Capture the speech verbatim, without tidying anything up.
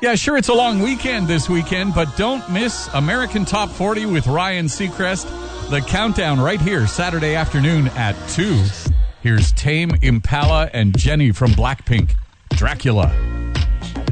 Yeah, sure, it's a long weekend this weekend, but don't miss American Top forty with Ryan Seacrest. The countdown right here, Saturday afternoon at two. Here's Tame Impala and Jenny from Blackpink, Dracula.